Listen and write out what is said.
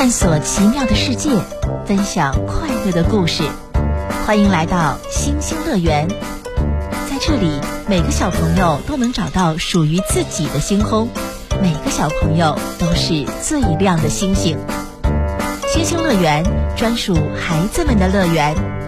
探索奇妙的世界，分享快乐的故事。欢迎来到星星乐园，在这里，每个小朋友都能找到属于自己的星空，每个小朋友都是最亮的星星。星星乐园，专属孩子们的乐园。